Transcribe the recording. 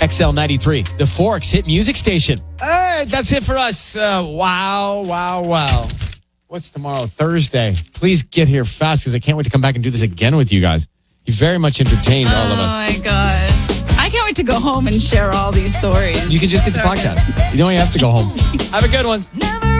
XL93, the Forks hit music station. All right, that's it for us. Wow. What's tomorrow? Thursday. Please get here fast because I can't wait to come back and do this again with you guys. You very much entertained all of us. Oh, my gosh. I can't wait to go home and share all these stories. You can just get the podcast. You don't even have to go home. Have a good one.